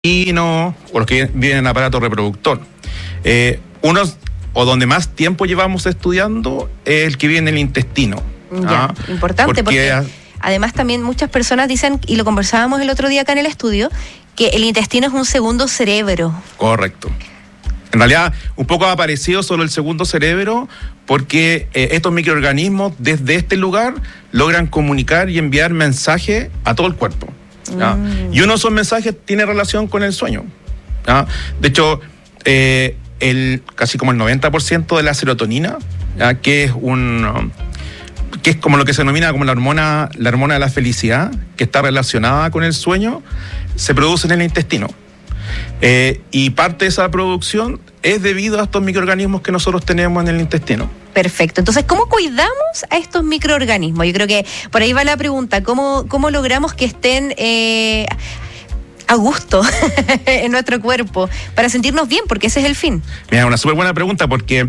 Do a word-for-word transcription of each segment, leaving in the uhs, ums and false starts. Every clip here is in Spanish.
o los que viven en aparato reproductor. Eh, unos, o donde más tiempo llevamos estudiando, es el que vive en el intestino. Ya, ¿ah? Importante, porque, porque además también muchas personas dicen, y lo conversábamos el otro día acá en el estudio, que el intestino es un segundo cerebro. Correcto. En realidad, un poco ha aparecido solo el segundo cerebro, porque eh, estos microorganismos desde este lugar logran comunicar y enviar mensajes a todo el cuerpo. ¿ya? Mm. Y uno de esos mensajes tiene relación con el sueño. ¿ya? De hecho, eh, el, casi como el noventa por ciento de la serotonina, ¿ya? que es un... que es como lo que se denomina como la hormona, la hormona de la felicidad, que está relacionada con el sueño, se produce en el intestino. Eh, y parte de esa producción es debido a estos microorganismos que nosotros tenemos en el intestino. Perfecto. Entonces, ¿cómo cuidamos a estos microorganismos? Yo creo que por ahí va la pregunta. ¿Cómo, cómo logramos que estén eh, a gusto en nuestro cuerpo para sentirnos bien? Porque ese es el fin. Mira, una súper buena pregunta, porque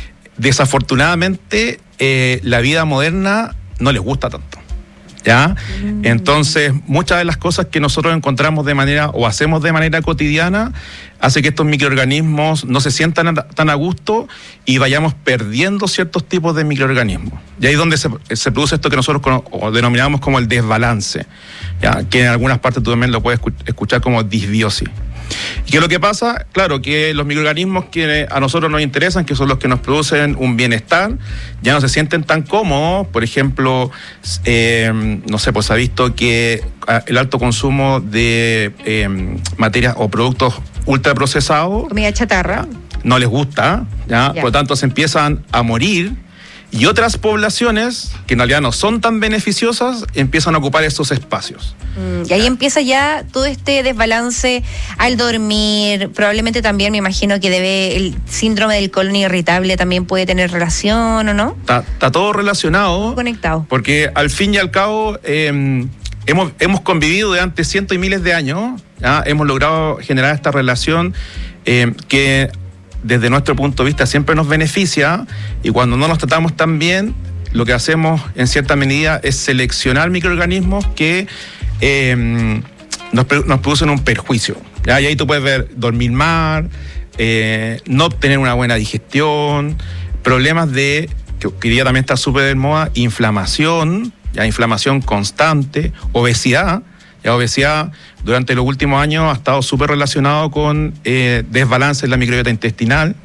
desafortunadamente eh, la vida moderna no les gusta tanto. ¿Ya? Mm. Entonces, muchas de las cosas que nosotros encontramos de manera o hacemos de manera cotidiana hace que estos microorganismos no se sientan tan a gusto y vayamos perdiendo ciertos tipos de microorganismos. Y ahí es donde se, se produce esto que nosotros o denominamos como el desbalance, ¿ya? Que en algunas partes tú también lo puedes escuchar como disbiosis. ¿Y qué es lo que pasa? Claro, que los microorganismos que a nosotros nos interesan, que son los que nos producen un bienestar, ya no se sienten tan cómodos. Por ejemplo, eh, no sé, pues se ha visto que el alto consumo de eh, materias o productos ultraprocesados, comida chatarra, no les gusta, ¿ya? Ya. Por lo tanto se empiezan a morir. Y otras poblaciones, que en realidad no son tan beneficiosas, empiezan a ocupar esos espacios. Mm, y ahí empieza ya todo este desbalance al dormir. Probablemente también me imagino que debe el síndrome del colon irritable también puede tener relación, ¿o no? Está, está todo relacionado. Conectado. Porque al fin y al cabo eh, hemos, hemos convivido durante cientos y miles de años. ¿ya? Hemos logrado generar esta relación eh, que... desde nuestro punto de vista siempre nos beneficia, y cuando no nos tratamos tan bien, lo que hacemos en cierta medida es seleccionar microorganismos que eh, nos, nos producen un perjuicio. ¿ya? Y ahí tú puedes ver dormir mal, eh, no tener una buena digestión, problemas de, que hoy día también está súper de moda, inflamación, ya inflamación constante, obesidad. La obesidad durante los últimos años ha estado súper relacionado con eh, desbalance en la microbiota intestinal.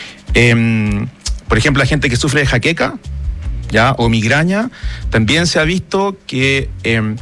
Eh, por ejemplo, la gente que sufre de jaqueca, ¿ya? O migraña, también se ha visto que eh,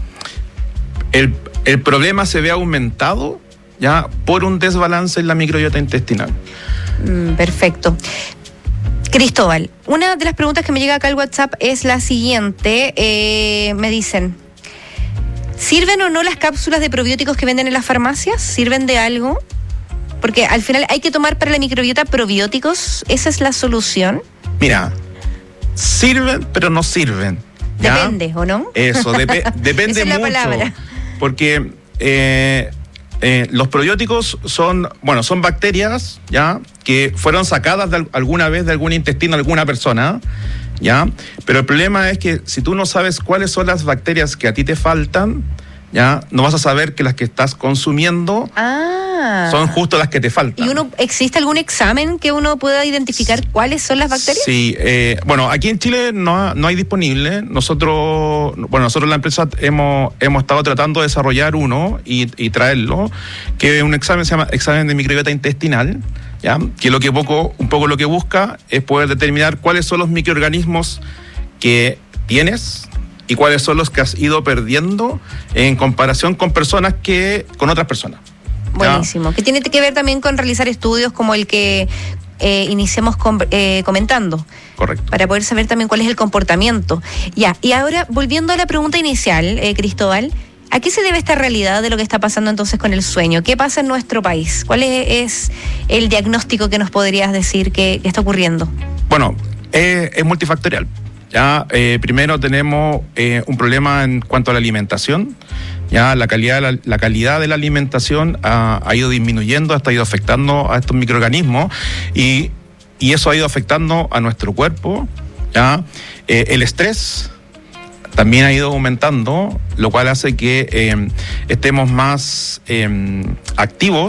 el, el problema se ve aumentado, ¿ya? Por un desbalance en la microbiota intestinal. Mm, perfecto. Cristóbal, una de las preguntas que me llega acá al WhatsApp es la siguiente. Eh, me dicen... ¿Sirven o no las cápsulas de probióticos que venden en las farmacias? ¿Sirven de algo? Porque al final hay que tomar para la microbiota probióticos. ¿Esa es la solución? Mira, sirven, pero no sirven. ¿ya? Depende, ¿o no? Eso, dep- depende Esa es la mucho. palabra. Porque eh, eh, los probióticos son, bueno, son bacterias, ¿ya? Que fueron sacadas de, alguna vez de algún intestino de alguna persona, ¿ya? Pero el problema es que si tú no sabes cuáles son las bacterias que a ti te faltan, ¿ya? No vas a saber que las que estás consumiendo ah. son justo las que te faltan. ¿Y uno existe algún examen que uno pueda identificar cuáles son las bacterias? Sí, eh, bueno, aquí en Chile no, no hay disponible. Nosotros, bueno, nosotros en la empresa hemos, hemos estado tratando de desarrollar uno y, y traerlo, que es un examen, se llama examen de microbiota intestinal, ¿ya? Que lo que poco, un poco lo que busca es poder determinar cuáles son los microorganismos que tienes y cuáles son los que has ido perdiendo en comparación con personas que con otras personas. ¿ya? Buenísimo. Que tiene que ver también con realizar estudios como el que eh, iniciamos con, eh, comentando. Correcto. Para poder saber también cuál es el comportamiento. Ya, y ahora, volviendo a la pregunta inicial, eh, Cristóbal, ¿a qué se debe esta realidad de lo que está pasando entonces con el sueño? ¿Qué pasa en nuestro país? ¿Cuál es, es el diagnóstico que nos podrías decir que, que está ocurriendo? Bueno, eh, es multifactorial. Ya, eh, primero tenemos eh, un problema en cuanto a la alimentación. Ya la calidad de la, la calidad de la alimentación ha, ha ido disminuyendo, ha ido afectando a estos microorganismos y, y eso ha ido afectando a nuestro cuerpo. Ya, eh, el estrés también ha ido aumentando, lo cual hace que eh, estemos más eh, activos